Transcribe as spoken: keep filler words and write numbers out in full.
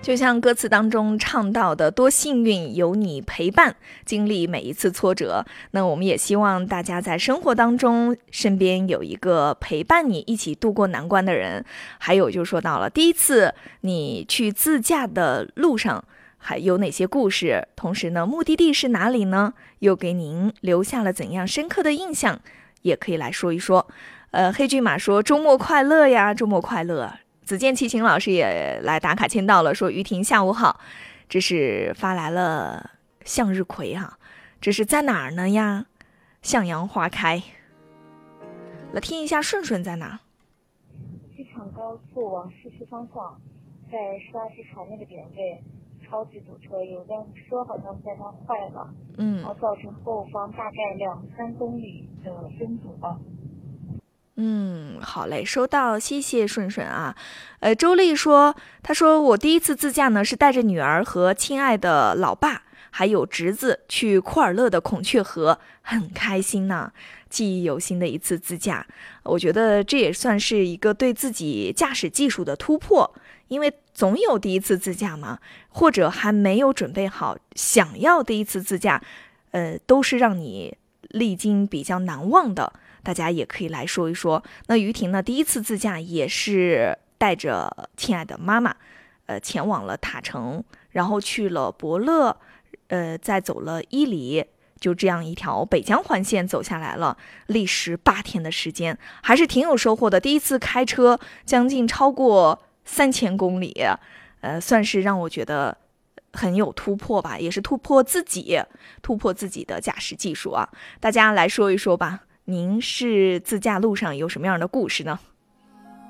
就像歌词当中唱到的，多幸运有你陪伴，经历每一次挫折。那我们也希望大家在生活当中身边有一个陪伴你一起度过难关的人。还有就说到了第一次你去自驾的路上还有哪些故事，同时呢目的地是哪里呢，又给您留下了怎样深刻的印象，也可以来说一说。呃，黑骏马说周末快乐呀，周末快乐。子健齐秦老师也来打卡签到了，说于婷下午好，这是发来了向日葵啊，这是在哪儿呢呀？向阳花开。来听一下顺顺在哪？ 机场高速往市区方向，在沙机场那个点位超级堵车，有辆车好像在那坏了， 嗯， 然后造成后方大概两三公里的拥堵吧。 嗯，好嘞，收到，谢谢顺顺啊。呃，周丽说，她说我第一次自驾呢是带着女儿和亲爱的老爸还有侄子去库尔勒的孔雀河，很开心呢，记忆犹新的一次自驾。我觉得这也算是一个对自己驾驶技术的突破，因为总有第一次自驾嘛，或者还没有准备好想要第一次自驾，呃，都是让你历经比较难忘的。大家也可以来说一说。那于婷呢，第一次自驾也是带着亲爱的妈妈，呃，前往了塔城，然后去了伯乐，呃，再走了伊犁，就这样一条北疆环线走下来了，历时八天的时间，还是挺有收获的。第一次开车将近超过三千公里，呃，算是让我觉得很有突破吧，也是突破自己，突破自己的驾驶技术啊。大家来说一说吧。您是自驾路上有什么样的故事呢？